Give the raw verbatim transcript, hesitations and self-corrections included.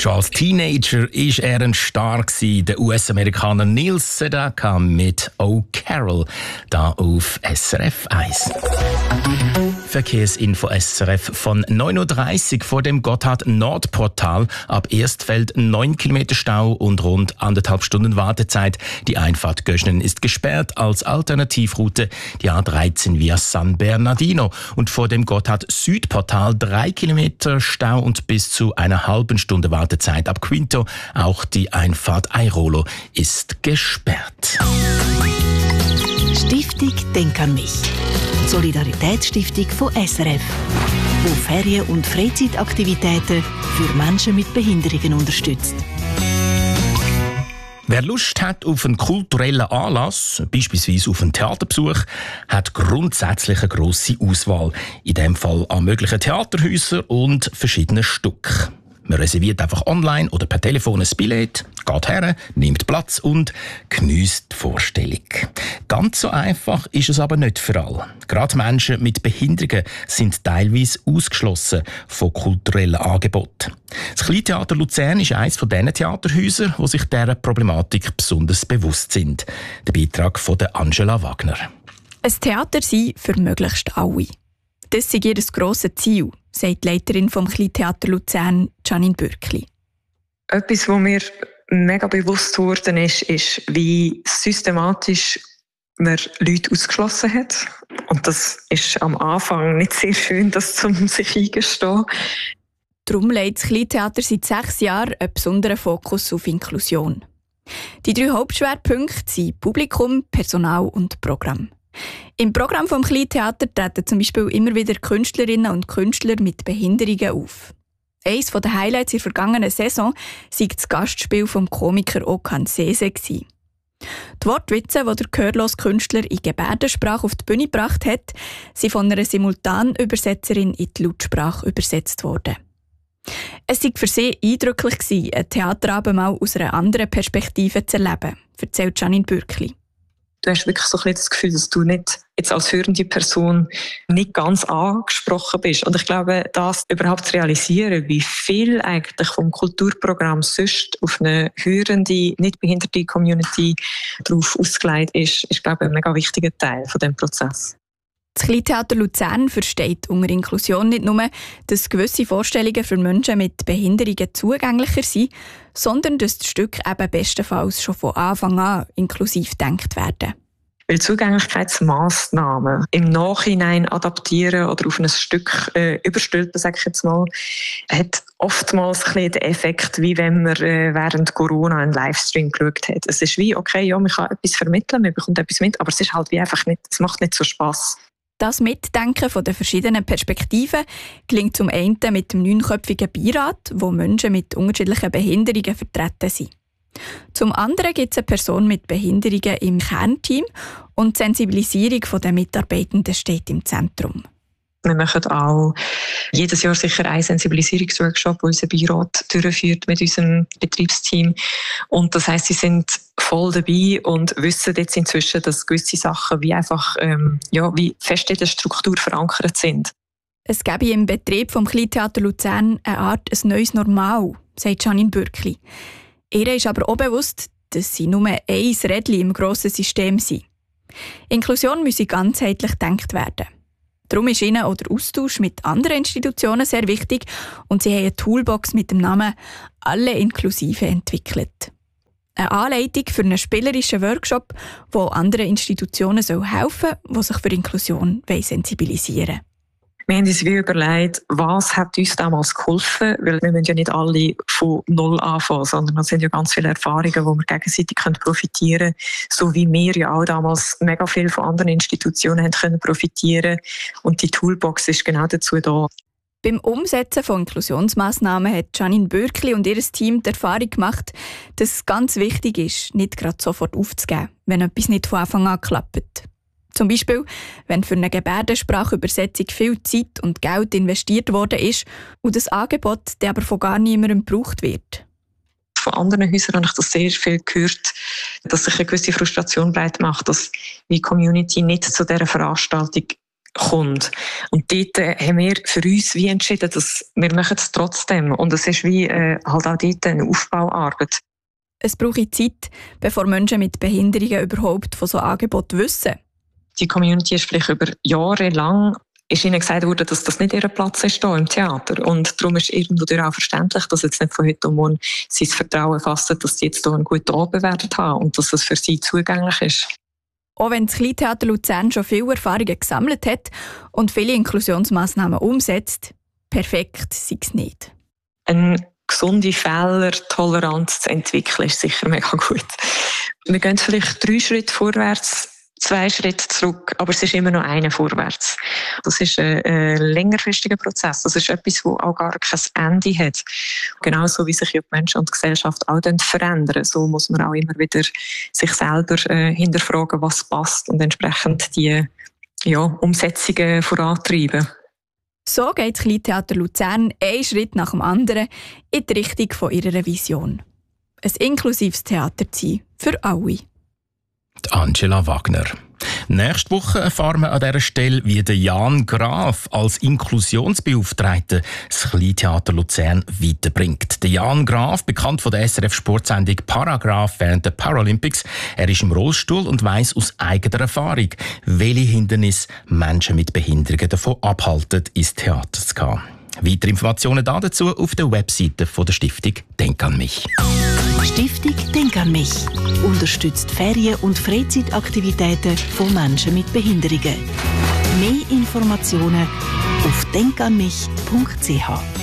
Schon als Teenager war er ein Star, der U S-Amerikaner Neil Sedaka mit «Oh Carol», da auf S R F eins. Verkehrsinfo S R F von neun Uhr dreißig vor dem Gotthard-Nordportal. Ab Erstfeld neun Kilometer Stau und rund anderthalb Stunden Wartezeit. Die Einfahrt Göschnen ist gesperrt als Alternativroute die A dreizehn via San Bernardino. Und vor dem Gotthard-Südportal drei Kilometer Stau und bis zu einer halben Stunde Wartezeit ab Quinto. Auch die Einfahrt Airolo ist gesperrt. Stiftung Denk an mich. Solidaritätsstiftung von S R F, die Ferien- und Freizeitaktivitäten für Menschen mit Behinderungen unterstützt. Wer Lust hat auf einen kulturellen Anlass, beispielsweise auf einen Theaterbesuch, hat grundsätzlich eine grosse Auswahl. In diesem Fall an möglichen Theaterhäusern und verschiedenen Stücken. Man reserviert einfach online oder per Telefon ein Billett, geht her, nimmt Platz und geniesst die Vorstellung. Ganz so einfach ist es aber nicht für alle. Gerade Menschen mit Behinderungen sind teilweise ausgeschlossen von kulturellen Angeboten. Das Kleintheater Luzern ist eines von diesen Theaterhäusern, die sich dieser Problematik besonders bewusst sind. Der Beitrag von Angela Wagner. Ein Theater sein für möglichst alle. Das ist ihr grosses Ziel, sagt die Leiterin vom Kleintheater Luzern, Janine Bürkli. Etwas, was mir mega bewusst geworden ist, ist, wie systematisch man Leute ausgeschlossen hat. Und das ist am Anfang nicht sehr schön, das zum sich eingestehen. Darum legt das Kleintheater seit sechs Jahren einen besonderen Fokus auf Inklusion. Die drei Hauptschwerpunkte sind Publikum, Personal und Programm. Im Programm vom Kleintheater treten zum Beispiel immer wieder Künstlerinnen und Künstler mit Behinderungen auf. Eines der Highlights in der vergangenen Saison war das Gastspiel vom Komiker Okan Sese. Die Wortwitze, die der gehörlose Künstler in Gebärdensprache auf die Bühne gebracht hat, sind von einer Simultanübersetzerin in die Lautsprache übersetzt worden. Es war für sie eindrücklich, einen Theaterabend mal aus einer anderen Perspektive zu erleben, erzählt Janine Bürkli. Du hast wirklich so ein bisschen das Gefühl, dass du nicht jetzt als hörende Person nicht ganz angesprochen bist. Und ich glaube, das überhaupt zu realisieren, wie viel eigentlich vom Kulturprogramm sonst auf eine hörende, nicht behinderte Community darauf ausgelegt ist, ist, glaube ich, ein mega wichtiger Teil von diesem Prozess. Das Kleintheater Luzern versteht unter Inklusion nicht nur, dass gewisse Vorstellungen für Menschen mit Behinderungen zugänglicher sind, sondern dass die Stücke eben bestenfalls schon von Anfang an inklusiv gedacht werden. Weil Zugänglichkeitsmaßnahmen im Nachhinein adaptieren oder auf ein Stück äh, überstülpen, sage ich jetzt mal, hat oftmals ein bisschen den Effekt, wie wenn man äh, während Corona einen Livestream geschaut hat. Es ist wie, okay, ja, man kann etwas vermitteln, man bekommt etwas mit, aber es ist halt wie einfach nicht, es macht nicht so Spass. Das Mitdenken von den verschiedenen Perspektiven gelingt zum einen mit dem neunköpfigen Beirat, wo Menschen mit unterschiedlichen Behinderungen vertreten sind. Zum anderen gibt es eine Person mit Behinderungen im Kernteam und die Sensibilisierung der Mitarbeitenden steht im Zentrum. Wir machen auch jedes Jahr sicher einen Sensibilisierungsworkshop, den unser Beirat durchführt mit unserem Betriebsteam. Und das heisst, sie sind voll dabei und wissen jetzt inzwischen, dass gewisse Sachen wie einfach ähm, ja, wie fest in der Struktur verankert sind. Es gäbe im Betrieb vom Kleintheater Luzern eine Art ein neues Normal, sagt Janine Bürkli. Ihr ist aber auch bewusst, dass sie nur ein Rädchen im grossen System sind. Inklusion müsse ganzheitlich gedacht werden. Darum ist ihnen auch der Austausch mit anderen Institutionen sehr wichtig und sie haben eine Toolbox mit dem Namen «Alle Inklusive» entwickelt. Eine Anleitung für einen spielerischen Workshop, der anderen Institutionen helfen soll, die sich für Inklusion sensibilisieren wollen. Wir haben uns wie überlegt, was hat uns damals geholfen, weil wir müssen ja nicht alle von Null anfangen, sondern es sind ja ganz viele Erfahrungen, wo wir gegenseitig profitieren können, so wie wir ja auch damals mega viel von anderen Institutionen haben können profitieren. Und die Toolbox ist genau dazu da. Beim Umsetzen von Inklusionsmaßnahmen hat Janine Bürkli und ihr Team die Erfahrung gemacht, dass es ganz wichtig ist, nicht gerade sofort aufzugeben, wenn etwas nicht von Anfang an klappt. Zum Beispiel, wenn für eine Gebärdensprachübersetzung viel Zeit und Geld investiert worden ist und das Angebot dann aber von gar niemandem gebraucht wird. Von anderen Häusern habe ich das sehr viel gehört, dass sich eine gewisse Frustration breit macht, dass die Community nicht zu dieser Veranstaltung kommt. Und dort äh, haben wir für uns wie entschieden, dass wir machen es trotzdem. Und es ist wie äh, halt auch dort eine Aufbauarbeit. Es braucht Zeit, bevor Menschen mit Behinderungen überhaupt von so Angeboten wissen. Die Community ist vielleicht über Jahre lang ist ihnen gesagt worden, dass das nicht ihr Platz ist hier im Theater. Und darum ist irgendwo auch verständlich, dass jetzt nicht von heute um morgen sie das Vertrauen fassen, dass sie jetzt hier einen guten Abend werden haben und dass es für sie zugänglich ist. Auch wenn das Kleintheater Luzern schon viele Erfahrungen gesammelt hat und viele Inklusionsmaßnahmen umsetzt, perfekt sei es nicht. Eine gesunde Fehlertoleranz zu entwickeln, ist sicher mega gut. Wir gehen vielleicht drei Schritte vorwärts, zwei Schritte zurück, aber es ist immer noch einer vorwärts. Das ist ein, ein längerfristiger Prozess. Das ist etwas, das auch gar kein Ende hat. Genauso wie sich die Menschen und die Gesellschaft auch verändern, so muss man auch immer wieder sich selber äh, hinterfragen, was passt und entsprechend die ja, Umsetzungen vorantreiben. So geht das Kleintheater Luzern einen Schritt nach dem anderen in die Richtung von ihrer Vision. Ein inklusives Theater zu sein für alle. Angela Wagner. Nächste Woche erfahren wir an dieser Stelle, wie der Jan Graf als Inklusionsbeauftragter das Kleintheater Luzern weiterbringt. Der Jan Graf, bekannt von der S R F-Sportsendung Paragraph während der Paralympics. Er ist im Rollstuhl und weiss aus eigener Erfahrung, welche Hindernisse Menschen mit Behinderungen davon abhalten, ins Theater zu gehen. Weitere Informationen dazu auf der Webseite von der Stiftung Denk an mich. Stiftung Denk an mich unterstützt Ferien- und Freizeitaktivitäten von Menschen mit Behinderungen. Mehr Informationen auf denk an mich punkt c h.